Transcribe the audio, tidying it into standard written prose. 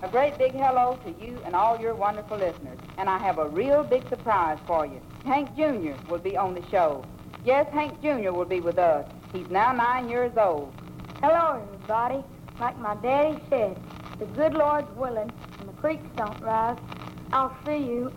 A great big hello to you and all your wonderful listeners. And I have a real big surprise for you. Hank Jr. will be on the show. Yes, Hank Jr. will be with us. He's now 9 years old. Hello, everybody. Like my daddy said, the good Lord's willing and the creeks don't rise, I'll see you